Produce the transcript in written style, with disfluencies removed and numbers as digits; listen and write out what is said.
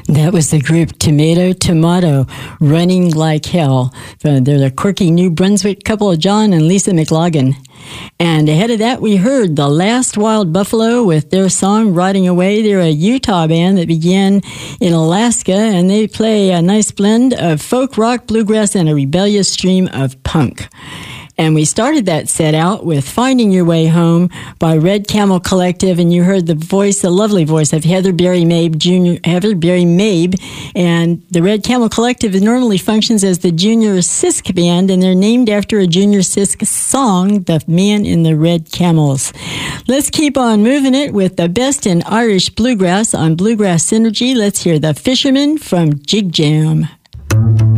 That was the group Tomato Tomato, Running Like Hell. They're the quirky New Brunswick couple of John and Lisa McLaughlin. And ahead of that, we heard The Last Wild Buffalo with their song Riding Away. They're a Utah band that began in Alaska, and they play a nice blend of folk, rock, bluegrass, and a rebellious stream of punk. And we started that set out with Finding Your Way Home by Red Camel Collective, and you heard the lovely voice of Heather Berry Mabe, and the Red Camel Collective normally functions as the Junior Sisk Band, and they're named after a Junior Sisk song, The Man in the Red Camels. Let's keep on moving it with the best in Irish bluegrass on Bluegrass Synergy. Let's hear The Fisherman from Jig Jam.